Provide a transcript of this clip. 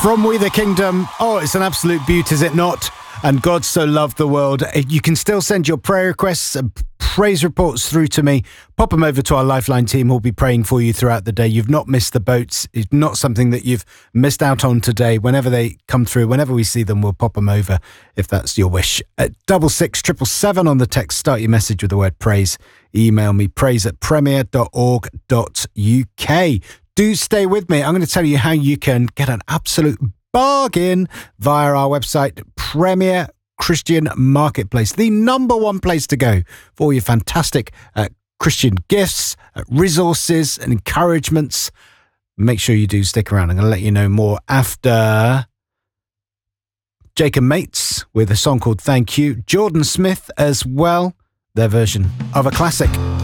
From We the Kingdom. Oh, it's an absolute beaut, is it not? And God so loved the world. You can still send your prayer requests and praise reports through to me. Pop them over to our Lifeline team who'll be praying for you throughout the day. You've not missed the boats. It's not something that you've missed out on today. Whenever they come through, whenever we see them, we'll pop them over if that's your wish. At 66777 on the text, start your message with the word praise. Email me praise@premier.org.uk. Do stay with me. I'm going to tell you how you can get an absolute bargain via our website, Premier Christian Marketplace, the number one place to go for all your fantastic Christian gifts, resources and encouragements. Make sure you do stick around. I'm going to let you know more after Jacob Mates with a song called Thank You. Jordan Smith as well, their version of a classic.